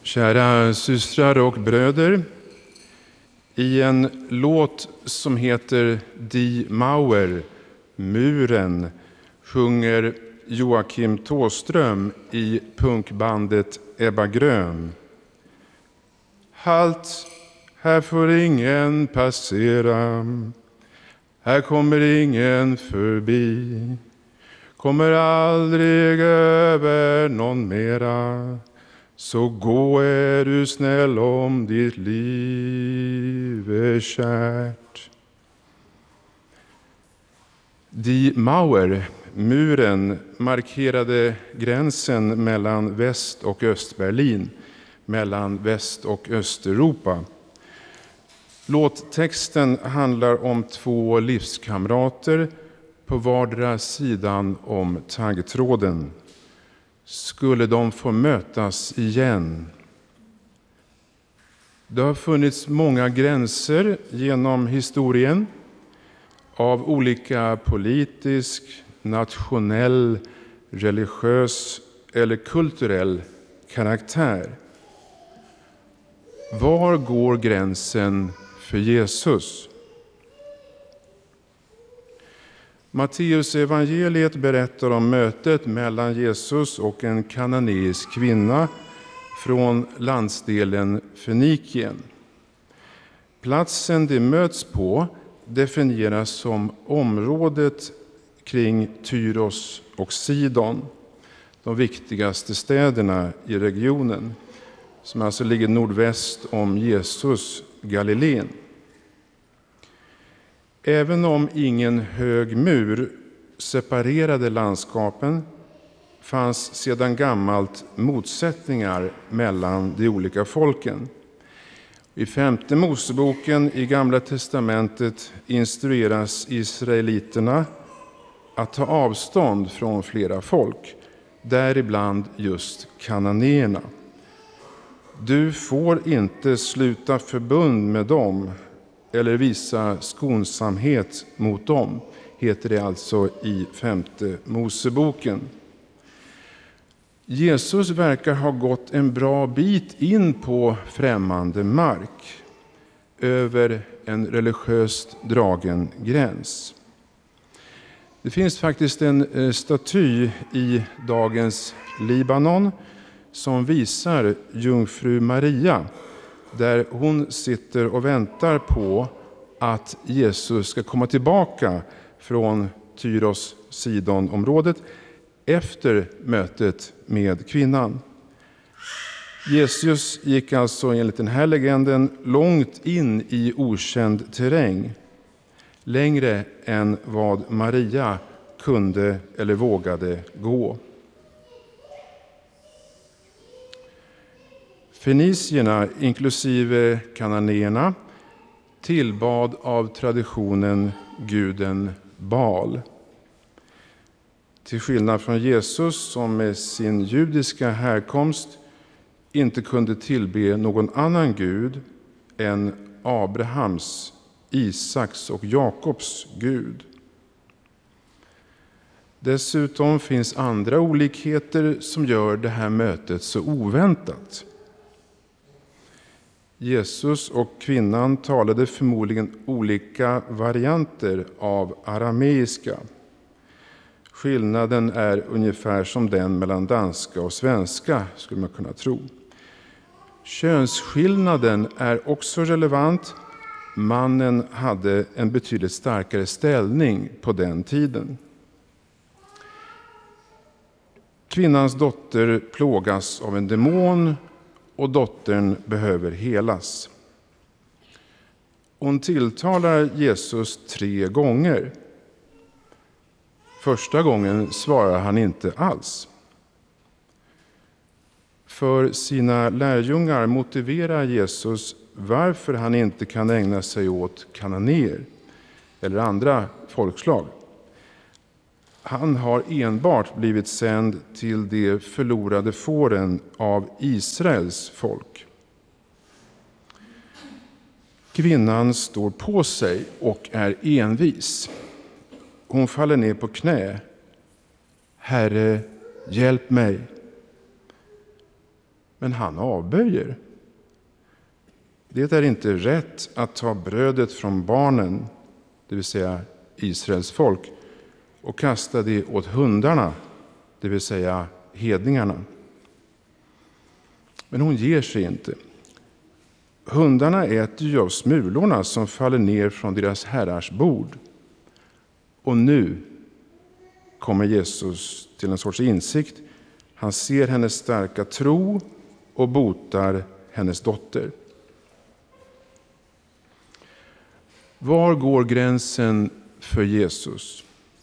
Kära systrar och bröder, i en låt som heter Die Mauer, muren, sjunger Joakim Thåström i punkbandet Ebba Grön. Halt, här får ingen passera, här kommer ingen förbi, kommer aldrig över någon mera. Så gå är du snäll om ditt liv är kärt. Die Mauer, muren, markerade gränsen mellan Väst- och Östberlin, mellan Väst- och Östeuropa. Låttexten handlar om två livskamrater på vardera sidan om taggtråden. Skulle de få mötas igen? Det har funnits många gränser genom historien av olika politisk, nationell, religiös eller kulturell karaktär. Var går gränsen för Jesus? Matteus evangeliet berättar om mötet mellan Jesus och en kananeisk kvinna från landsdelen Fenikien. Platsen de möts på definieras som området kring Tyros och Sidon, de viktigaste städerna i regionen, som alltså ligger nordväst om Jesus Galileen. Även om ingen hög mur separerade landskapen fanns sedan gammalt motsättningar mellan de olika folken. I 5:e Moseboken i Gamla testamentet instrueras israeliterna att ta avstånd från flera folk, däribland just kananéerna. Du får inte sluta förbund med dem eller visa skonsamhet mot dem, heter det alltså i 5:e Moseboken. Jesus verkar ha gått en bra bit in på främmande mark, över en religiöst dragen gräns. Det finns faktiskt en staty i dagens Libanon som visar jungfru Maria, där hon sitter och väntar på att Jesus ska komma tillbaka från Tyros Sidon-området efter mötet med kvinnan. Jesus gick alltså enligt den här legenden långt in i okänd terräng, längre än vad Maria kunde eller vågade gå. Fenicierna, inklusive kananéerna, tillbad av traditionen guden Baal. Till skillnad från Jesus, som med sin judiska härkomst inte kunde tillbe någon annan gud än Abrahams, Isaks och Jakobs Gud. Dessutom finns andra olikheter som gör det här mötet så oväntat. Jesus och kvinnan talade förmodligen olika varianter av arameiska. Skillnaden är ungefär som den mellan danska och svenska, skulle man kunna tro. Könsskillnaden är också relevant. Mannen hade en betydligt starkare ställning på den tiden. Kvinnans dotter plågas av en demon och dottern behöver helas. Hon tilltalar Jesus 3 gånger. Första gången svarar han inte alls. För sina lärjungar motiverar Jesus varför han inte kan ägna sig åt kananéer eller andra folkslag. Han har enbart blivit sänd till de förlorade fåren av Israels folk. Kvinnan står på sig och är envis. Hon faller ner på knä. Herre, hjälp mig. Men han avböjer. Det är inte rätt att ta brödet från barnen, det vill säga Israels folk, och kasta det åt hundarna, det vill säga hedningarna. Men hon ger sig inte. Hundarna äter ju av smulorna som faller ner från deras herrars bord. Och nu kommer Jesus till en sorts insikt. Han ser hennes starka tro och botar hennes dotter. Var går gränsen för Jesus?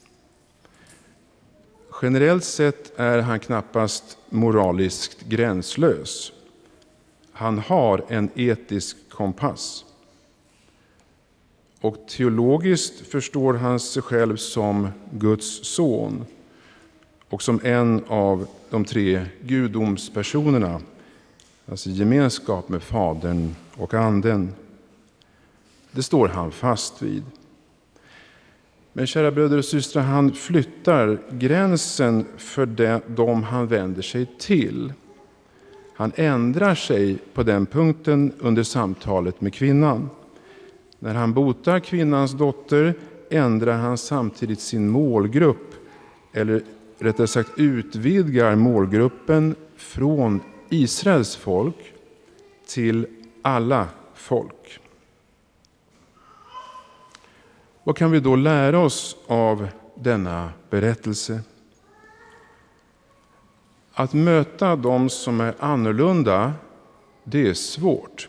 Generellt sett är han knappast moraliskt gränslös. Han har en etisk kompass. Och teologiskt förstår han sig själv som Guds son och som en av de 3 gudomspersonerna, alltså gemenskap med Fadern och Anden. Det står han fast vid. Men kära bröder och systrar, han flyttar gränsen för dem han vänder sig till. Han ändrar sig på den punkten under samtalet med kvinnan. När han botar kvinnans dotter ändrar han samtidigt sin målgrupp, eller rättare sagt utvidgar målgruppen från Israels folk till alla folk. Vad kan vi då lära oss av denna berättelse? Att möta dem som är annorlunda, det är svårt.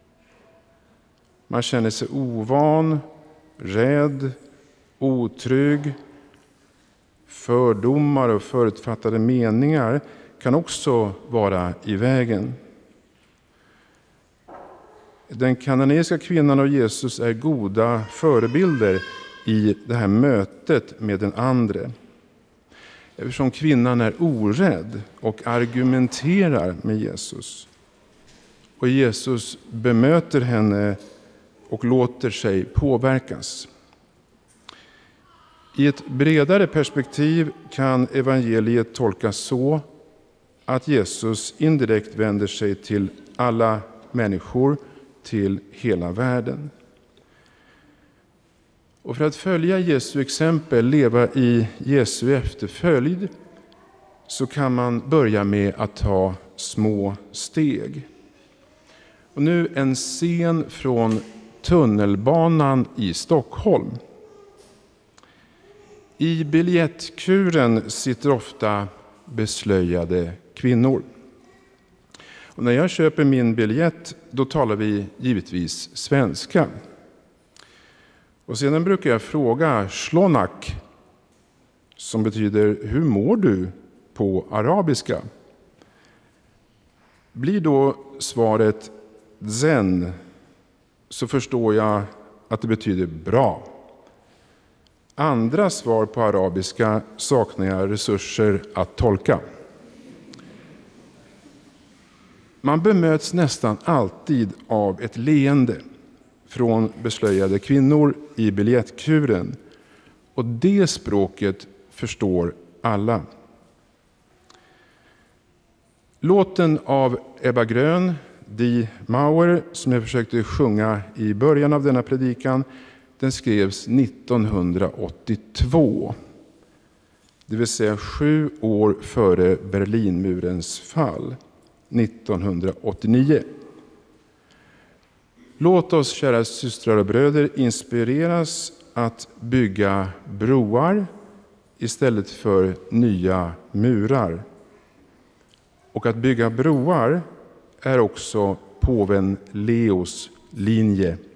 Man känner sig ovan, rädd, otrygg. Fördomar och förutfattade meningar kan också vara i vägen. Den kananeiska kvinnan och Jesus är goda förebilder i det här mötet med den andre. Eftersom kvinnan är orädd och argumenterar med Jesus. Och Jesus bemöter henne och låter sig påverkas. I ett bredare perspektiv kan evangeliet tolkas så att Jesus indirekt vänder sig till alla människor, till hela världen. Och för att följa Jesu exempel, leva i Jesu efterföljd, så kan man börja med att ta små steg. Och nu en scen från tunnelbanan i Stockholm. I biljettkuren sitter ofta beslöjade kvinnor. Och när jag köper min biljett, då talar vi givetvis svenska. Och sedan brukar jag fråga Shlonak, som betyder hur mår du på arabiska? Blir då svaret zen, så förstår jag att det betyder bra. Andra svar på arabiska saknar jag resurser att tolka. Man bemöts nästan alltid av ett leende från beslöjade kvinnor i biljettkuren. Och det språket förstår alla. Låten av Ebba Grön, Die Mauer, som jag försökte sjunga i början av denna predikan, den skrevs 1982. Det vill säga 7 år före Berlinmurens fall, 1989. Låt oss, kära systrar och bröder, inspireras att bygga broar istället för nya murar. Och att bygga broar är också påven Leos linje.